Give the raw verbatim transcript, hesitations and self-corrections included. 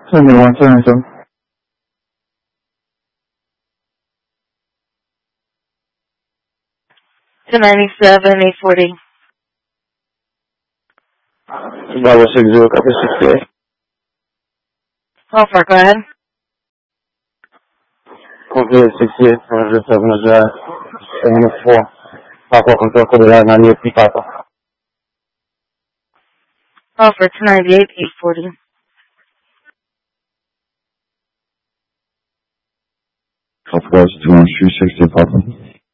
seventy-one seventy-seven. two ninety-seven, eight forty. Bravo six zero, copy sixty-eight. Oh, far, go ahead. Copy sixty-eight, four hundred seven, drive, seventy-four. Papa control, copy that, ninety-eight, Papa. Oh, for two ninety-eight, eight forty. Southwest two one three sixty, Papa.